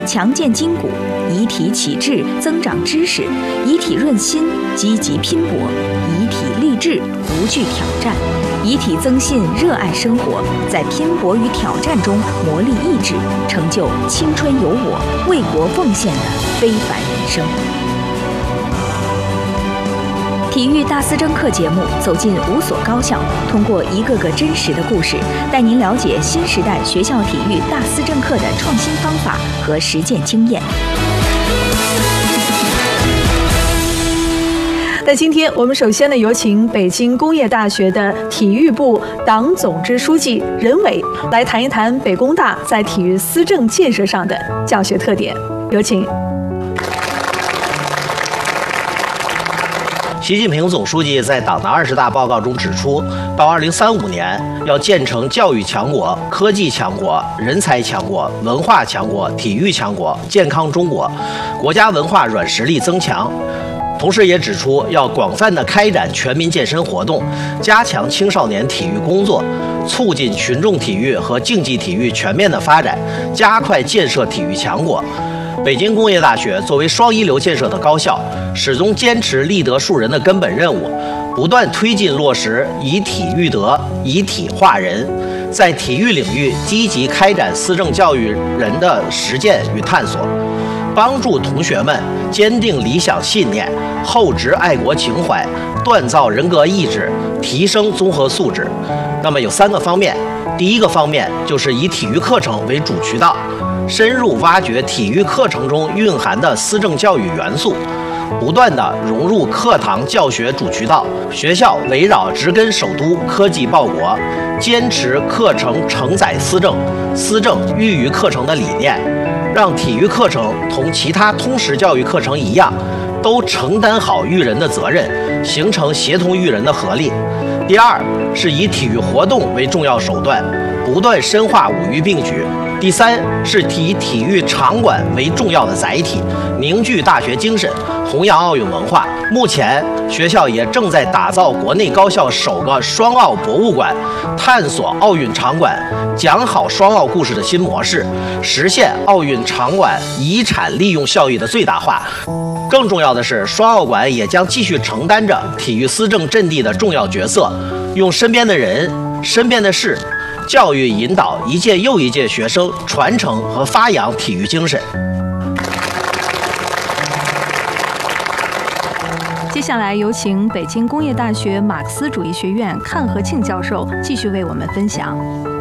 强健筋骨，以体启智，增长知识；以体润心，积极拼搏；以体励志，无惧挑战；以体增信，热爱生活，在拼搏与挑战中磨砺意志，成就青春有我、为国奉献的非凡人生。体育大思政课节目走进5所高校，通过一个个真实的故事，带您了解新时代学校体育大思政课的创新方法和实践经验。 那今天我们首先呢，有请北京工业大学的体育部党总支书记任伟来谈一谈北工大在体育思政建设上的教学特点。有请。 习近平总书记在党的20大报告中指出，到2035年要建成教育强国、科技强国、人才强国、文化强国、体育强国、健康中国，国家文化软实力增强。同时也指出，要广泛地开展全民健身活动，加强青少年体育工作，促进群众体育和竞技体育全面的发展，加快建设体育强国。北京工业大学作为双一流建设的高校，始终坚持立德树人的根本任务，不断推进落实以体育德、以体化人，在体育领域积极开展思政教育人的实践与探索，帮助同学们坚定理想信念，厚植爱国情怀，锻造人格意志，提升综合素质。那么有3个方面，第一个方面就是以体育课程为主渠道，深入挖掘体育课程中蕴含的思政教育元素，不断地融入课堂教学主渠道。学校围绕植根首都、科技报国，坚持课程承载思政、思政寓于课程的理念，让体育课程同其他通识教育课程一样，都承担好育人的责任，形成协同育人的合力。第二是以体育活动为重要手段，不断深化五育并举。第三是以体育场馆为重要的载体，凝聚大学精神，弘扬奥运文化。目前学校也正在打造国内高校首个双奥博物馆，探索奥运场馆讲好双奥故事的新模式，实现奥运场馆遗产利用效益的最大化。更重要的是，双奥馆也将继续承担着体育思政阵地的重要角色，用身边的人、身边的事，教育引导一届又一届学生传承和发扬体育精神。 接下来有请北京工业大学马克思主义学院阚和庆教授继续为我们分享。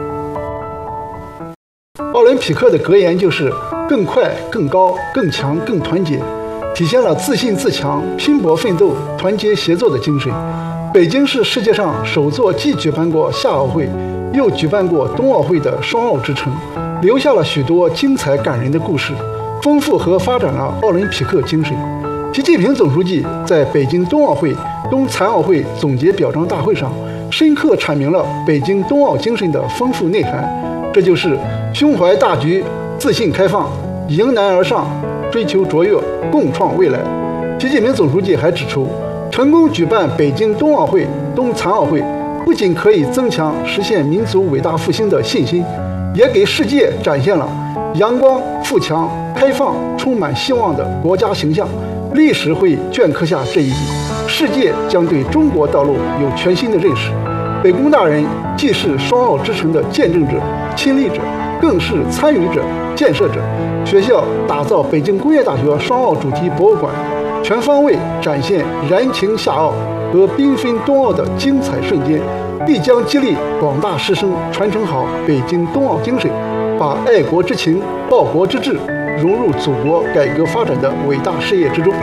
奥林匹克的格言就是更快、更高、更强、更团结，体现了自信自强、拼搏奋斗、团结协作的精神。北京是世界上首座既举办过夏奥会又举办过冬奥会的双奥之城，留下了许多精彩感人的故事，丰富和发展了奥林匹克精神。习近平总书记在北京冬奥会、冬残奥会总结表彰大会上，深刻阐明了北京冬奥精神的丰富内涵，这就是胸怀大局、自信开放、迎难而上、追求卓越、共创未来。习近平总书记还指出，成功举办北京冬奥会、冬残奥会，不仅可以增强实现民族伟大复兴的信心，也给世界展现了阳光、富强、开放、充满希望的国家形象。历史会镌刻下这一笔，世界将对中国道路有全新的认识。北工大人既是双奥之城的见证者、亲历者，更是参与者、建设者。学校打造北京工业大学双奥主题博物馆，全方位展现燃情夏奥和缤纷冬奥的精彩瞬间，必将激励广大师生传承好北京冬奥精神，把爱国之情、报国之志融入祖国改革发展的伟大事业之中。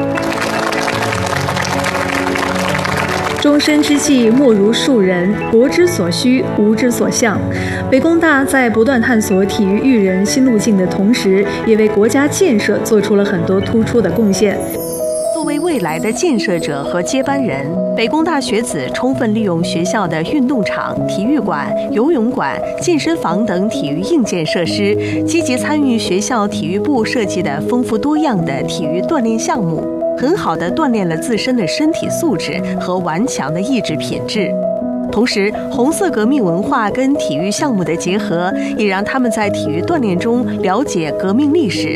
终身之计莫如树人，国之所需，吾之所向。北工大在不断探索体育育人新路径的同时，也为国家建设做出了很多突出的贡献。作为未来的建设者和接班人，北工大学子充分利用学校的运动场、体育馆、游泳馆、健身房等体育硬件设施，积极参与学校体育部设计的丰富多样的体育锻炼项目，很好地锻炼了自身的身体素质和顽强的意志品质。 同时，红色革命文化跟体育项目的结合，也让他们在体育锻炼中了解革命历史，